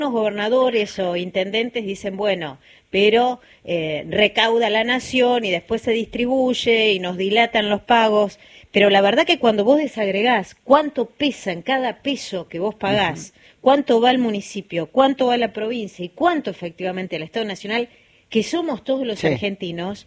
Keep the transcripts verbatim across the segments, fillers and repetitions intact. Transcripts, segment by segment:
Los gobernadores o intendentes dicen, bueno, pero eh, recauda la nación y después se distribuye y nos dilatan los pagos. Pero la verdad que cuando vos desagregás cuánto pesa en cada peso que vos pagás, uh-huh. cuánto va al municipio, cuánto va a la provincia y cuánto efectivamente al Estado Nacional, que somos todos los sí. argentinos,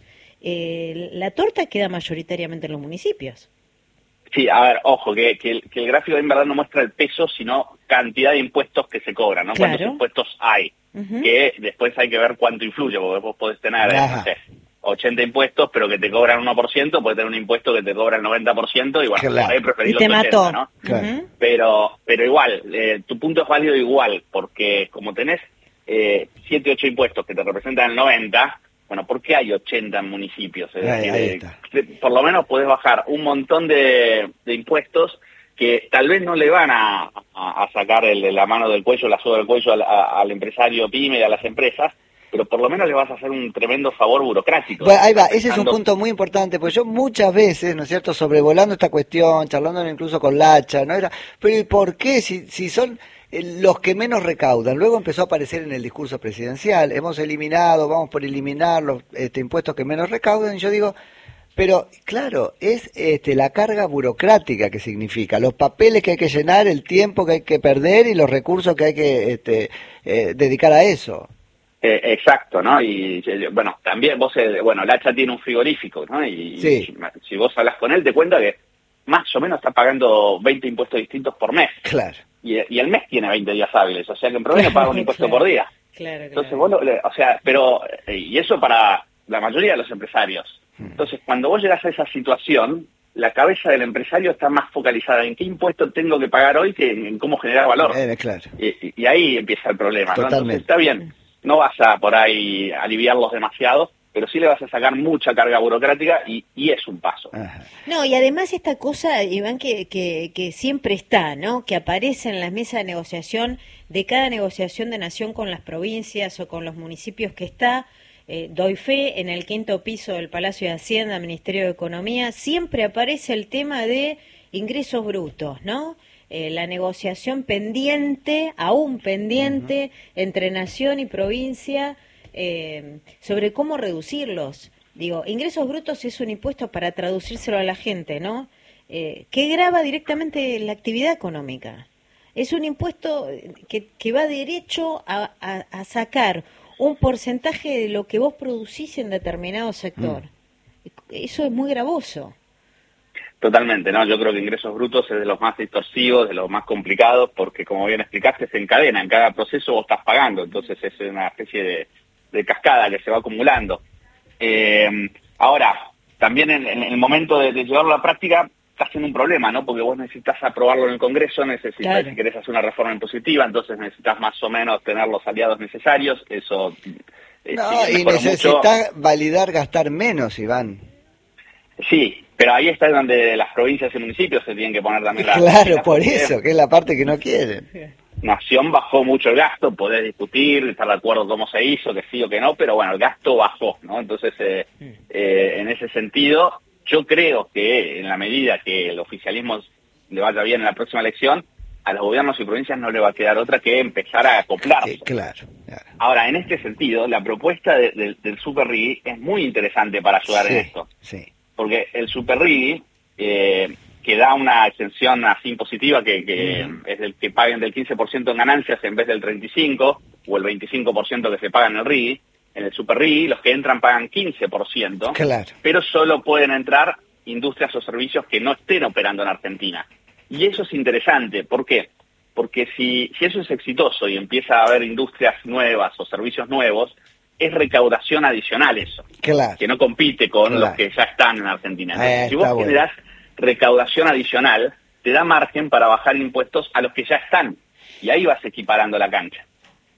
eh, la torta queda mayoritariamente en los municipios. Sí, a ver, ojo, que, que, el, que el gráfico en verdad no muestra el peso, sino cantidad de impuestos que se cobran, ¿no? Claro. Cuántos impuestos hay, uh-huh. que después hay que ver cuánto influye, porque vos podés tener, no sé, ochenta impuestos, pero que te cobran uno por ciento, puede tener un impuesto que te cobra el noventa por ciento, y bueno, claro. ahí preferís los ochenta, mató. ¿no? Claro. Uh-huh. Pero, pero igual, eh, tu punto es válido igual, porque como tenés eh, siete, ocho impuestos que te representan el noventa, bueno, ¿por qué hay ochenta municipios? Es ahí, decir, ahí eh, por lo menos podés bajar un montón de, de impuestos que tal vez no le van a, a, a sacar el, la mano del cuello, la soga del cuello al, a, al empresario pyme y a las empresas, pero por lo menos le vas a hacer un tremendo favor burocrático. Bueno, ahí va, ese es un punto muy importante, porque yo muchas veces, ¿no es cierto?, sobrevolando esta cuestión, charlando incluso con Lacha, ¿no era? Pero ¿y por qué? Si, si son los que menos recaudan. Luego empezó a aparecer en el discurso presidencial, hemos eliminado, vamos por eliminar los este, impuestos que menos recaudan, y yo digo, pero claro, es este, la carga burocrática que significa, los papeles que hay que llenar, el tiempo que hay que perder y los recursos que hay que este, eh, dedicar a eso. Eh, exacto, ¿no? Y bueno, también vos, eh, bueno, Lacha tiene un frigorífico, ¿no? Y, sí. y si vos hablas con él, te cuenta que más o menos está pagando veinte impuestos distintos por mes. Claro. Y, y el mes tiene veinte días hábiles, o sea que en promedio paga un impuesto claro, por día. Claro, claro. Entonces vos, lo, o sea, pero, y eso para la mayoría de los empresarios. Entonces cuando vos llegás a esa situación, la cabeza del empresario está más focalizada en qué impuesto tengo que pagar hoy que en, en cómo generar valor. Eh, claro. Y, y ahí empieza el problema, ¿no? Totalmente. Entonces está bien, no vas a por ahí aliviarlos demasiado, pero sí le vas a sacar mucha carga burocrática y, y es un paso. Ajá. No, y además esta cosa, Iván, que, que, que siempre está, ¿no? Que aparece en las mesas de negociación, de cada negociación de nación con las provincias o con los municipios que está, eh, doy fe, en el quinto piso del Palacio de Hacienda, Ministerio de Economía, siempre aparece el tema de ingresos brutos, ¿no? Eh, la negociación pendiente, aún pendiente, uh-huh. entre nación y provincia, Eh, sobre cómo reducirlos. Digo, ingresos brutos es un impuesto para traducírselo a la gente, ¿no? Eh, que grava directamente la actividad económica. Es un impuesto que, que va derecho a, a, a sacar un porcentaje de lo que vos producís en determinado sector. Mm. Eso es muy gravoso. Totalmente, ¿no? Yo creo que ingresos brutos es de los más distorsivos, de los más complicados, porque como bien explicaste, se encadena, en cada proceso vos estás pagando, entonces es una especie de de cascada que se va acumulando. Eh, ahora, también en, en el momento de, de llevarlo a la práctica, estás en un problema, ¿no? Porque vos necesitas aprobarlo en el Congreso, necesitas, claro. si querés hacer una reforma impositiva, entonces necesitas más o menos tener los aliados necesarios, eso... Eh, no, sí, y necesitas validar gastar menos, Iván. Sí, pero ahí está donde las provincias y municipios se tienen que poner también la... Claro, por eso, que es la parte que no quieren. Nación bajó mucho el gasto, podés discutir, estar de acuerdo cómo se hizo, que sí o que no, pero bueno, el gasto bajó, ¿no? Entonces, eh, eh, en ese sentido, yo creo que en la medida que el oficialismo le vaya bien en la próxima elección, a los gobiernos y provincias no le va a quedar otra que empezar a acoplarse. Sí, claro, claro. Ahora, en este sentido, la propuesta de, de, del Super R I es muy interesante para ayudar sí, en esto. Sí. Porque el Super R I... Eh, que da una exención así impositiva que, que uh-huh. es el que paguen del quince por ciento en ganancias en vez del treinta y cinco por ciento o el veinticinco por ciento que se paga en el R I. En el Super R I los que entran pagan quince por ciento, claro. pero solo pueden entrar industrias o servicios que no estén operando en Argentina. Y eso es interesante, ¿por qué? Porque si, si eso es exitoso y empieza a haber industrias nuevas o servicios nuevos, es recaudación adicional eso, claro. que no compite con claro. los que ya están en Argentina. Entonces, eh, si vos bueno. generás recaudación adicional, te da margen para bajar impuestos a los que ya están, y ahí vas equiparando la cancha.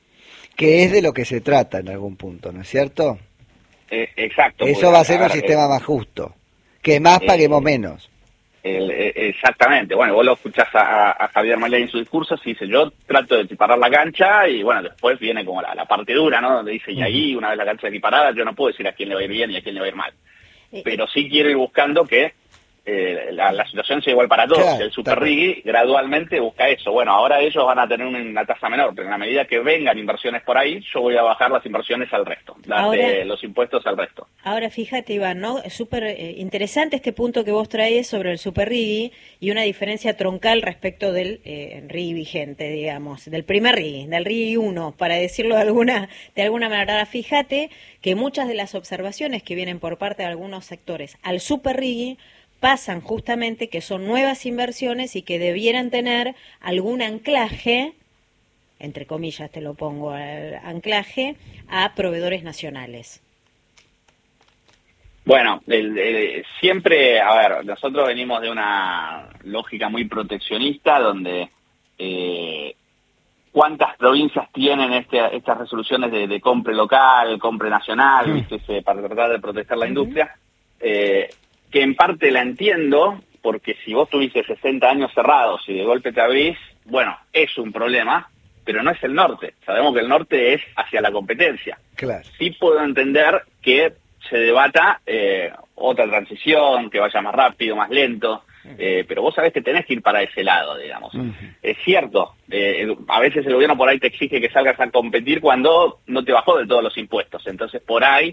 Que es de lo que se trata en algún punto, ¿no es cierto? Eh, exacto. Eso va a ser un sistema eh, más justo, que más eh, paguemos menos. El, eh, exactamente, bueno, vos lo escuchás a, a Javier Milei en su discurso, y dice, yo trato de equiparar la cancha, y bueno, después viene como la, la parte dura, ¿no? Donde dice, y ahí, una vez la cancha equiparada, yo no puedo decir a quién le va a ir bien y a quién le va a ir mal. Pero sí quiero ir buscando que eh, la, la situación sea igual para todos. Claro, El Super Riggy gradualmente busca eso. Bueno, ahora ellos van a tener una tasa menor, pero en la medida que vengan inversiones por ahí, yo voy a bajar las inversiones al resto, las Ahora, de los impuestos al resto. Ahora fíjate, Iván, ¿no? Es súper eh, interesante este punto que vos traes sobre el Super Riggy y una diferencia troncal respecto del eh, Riggy vigente, digamos, del primer Riggy, del Riggy uno, para decirlo de alguna, de alguna manera. Ahora, fíjate que muchas de las observaciones que vienen por parte de algunos sectores al Super Riggy pasan justamente que son nuevas inversiones y que debieran tener algún anclaje, entre comillas te lo pongo, al anclaje a proveedores nacionales. Bueno, el, el, siempre, a ver, nosotros venimos de una lógica muy proteccionista donde eh, cuántas provincias tienen este, estas resoluciones de, de compra local, compra nacional, mm. ¿viste? Para tratar de proteger la uh-huh. industria, eh, que en parte la entiendo, porque si vos tuviste sesenta años cerrados y de golpe te abrís, bueno, es un problema, pero no es el norte. Sabemos que el norte es hacia la competencia. Claro. Sí puedo entender que se debata eh, otra transición, que vaya más rápido, más lento, eh, pero vos sabés que tenés que ir para ese lado, digamos. Uh-huh. Es cierto, eh, a veces el gobierno por ahí te exige que salgas a competir cuando no te bajó de todos los impuestos, entonces por ahí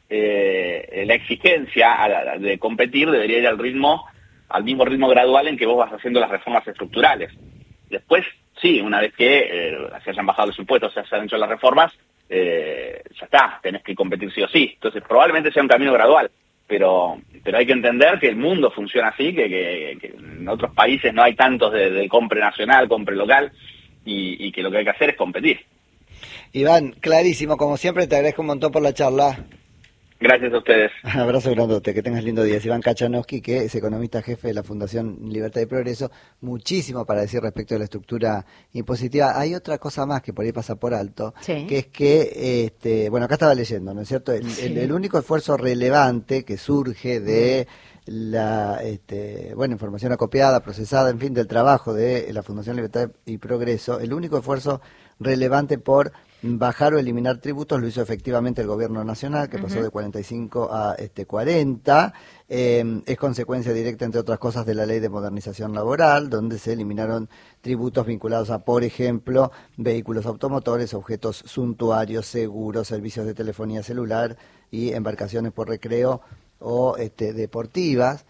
eh, la exigencia a la, de competir debería ir al ritmo, al mismo ritmo gradual en que vos vas haciendo las reformas estructurales. Después, sí, una vez que eh, se hayan bajado los impuestos, se hayan hecho las reformas, eh, ya está, tenés que competir sí o sí. Entonces probablemente sea un camino gradual, pero pero hay que entender que el mundo funciona así, que, que, que en otros países no hay tantos de, de compra nacional, compra local, y, y que lo que hay que hacer es competir. Iván, clarísimo, como siempre te agradezco un montón por la charla. Gracias a ustedes. Un abrazo grandote, que tengas lindo día. Iván Kachanowski, que es economista jefe de la Fundación Libertad y Progreso. Muchísimo para decir respecto a la estructura impositiva. Hay otra cosa más que por ahí pasa por alto, sí. que es que, este, bueno, acá estaba leyendo, ¿no es cierto? El, sí. el, el único esfuerzo relevante que surge de la, este, bueno, información acopiada, procesada, en fin, del trabajo de la Fundación Libertad y Progreso, el único esfuerzo relevante por bajar o eliminar tributos lo hizo efectivamente el gobierno nacional, que pasó uh-huh. de cuarenta y cinco a este cuarenta. Eh, es consecuencia directa, entre otras cosas, de la Ley de Modernización Laboral, donde se eliminaron tributos vinculados a, por ejemplo, vehículos automotores, objetos suntuarios, seguros, servicios de telefonía celular y embarcaciones por recreo o este, deportivas.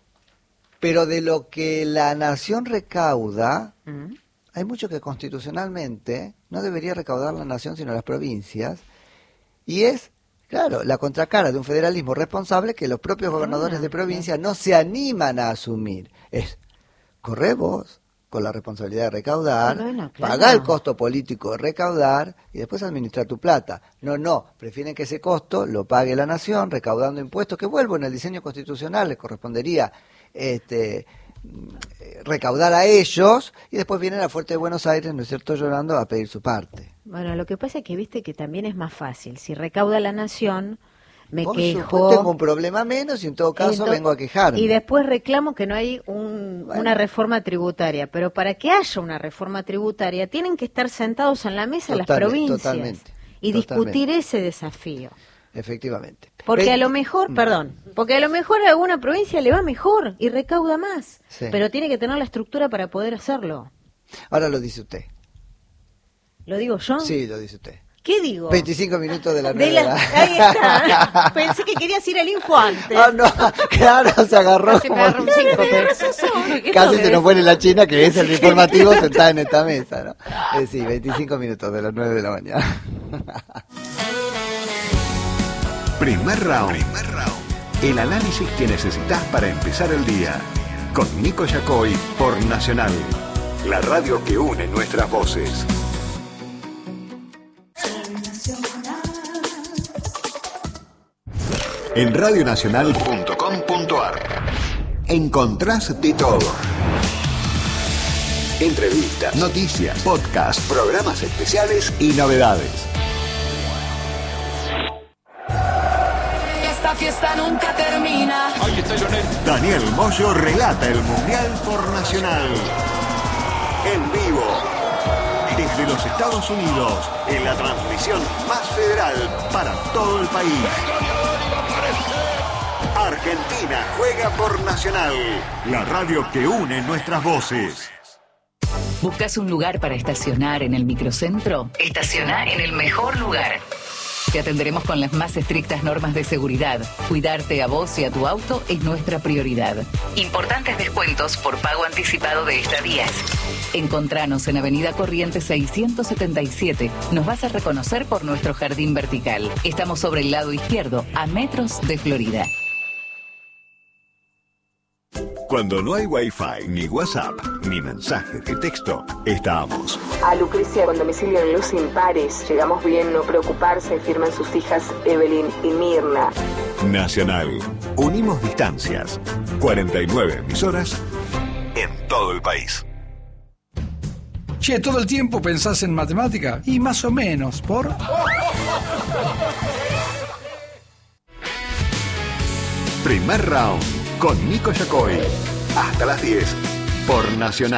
Pero de lo que la nación recauda, uh-huh. hay mucho que constitucionalmente no debería recaudar la nación sino las provincias, y es, claro, la contracara de un federalismo responsable que los propios gobernadores de provincia no se animan a asumir. Es, corre vos con la responsabilidad de recaudar, bueno, claro. pagá el costo político de recaudar y después administrar tu plata. No, no, prefieren que ese costo lo pague la nación recaudando impuestos, que vuelvo en el diseño constitucional, les correspondería este recaudar a ellos, y después vienen a Fuerte de Buenos Aires, ¿no es cierto?, llorando a pedir su parte. Bueno, lo que pasa es que viste que también es más fácil. Si recauda la nación, me Por quejo. Supuesto, tengo un problema menos y en todo caso Entonces, vengo a quejarme. Y después reclamo que no hay un, bueno. una reforma tributaria. Pero para que haya una reforma tributaria, tienen que estar sentados en la mesa Total, las provincias totalmente, y totalmente. discutir ese desafío. Efectivamente. Porque a lo mejor, perdón, porque a lo mejor a alguna provincia le va mejor y recauda más, sí. pero tiene que tener la estructura para poder hacerlo. Ahora lo dice usted. ¿Lo digo yo? Sí, lo dice usted. ¿Qué digo? veinticinco minutos de la nueve. De la... Ahí está. Pensé que querías ir al info antes. Ah, no, claro, se agarró. Casi como... me agarró un cinco, Casi se nos fue la China, que es el informativo sentada en esta mesa, ¿no? Eh, sí, veinticinco minutos de las nueve de la mañana. Primer round. Primer round. El análisis que necesitas para empezar el día. Con Nico Yacoy por Nacional. La radio que une nuestras voces. En radio nacional punto com punto a r encontrás de todo. Entrevistas, noticias, podcasts, programas especiales y novedades. Esta fiesta nunca termina. Ahí está Lionel. Daniel Moyo relata el Mundial por Nacional. En vivo. Desde los Estados Unidos, en la transmisión más federal para todo el país. Argentina juega por Nacional, la radio que une nuestras voces. ¿Buscas un lugar para estacionar en el microcentro? Estaciona en el mejor lugar. Te atenderemos con las más estrictas normas de seguridad. Cuidarte a vos y a tu auto es nuestra prioridad. Importantes descuentos por pago anticipado de estadías. Encontranos en Avenida Corrientes seiscientos setenta y siete. Nos vas a reconocer por nuestro jardín vertical. Estamos sobre el lado izquierdo, a metros de Florida. Cuando no hay Wi-Fi, ni WhatsApp, ni mensajes de texto, estamos. A Lucrecia con domicilio en Luz Impares. Llegamos bien, no preocuparse, firman sus hijas Evelyn y Mirna. Nacional. Unimos distancias. cuarenta y nueve emisoras en todo el país. Che, ¿todo el tiempo pensás en matemática? Y más o menos, ¿por? Primer round con Nico Yacoy. Hasta las diez por Nacional.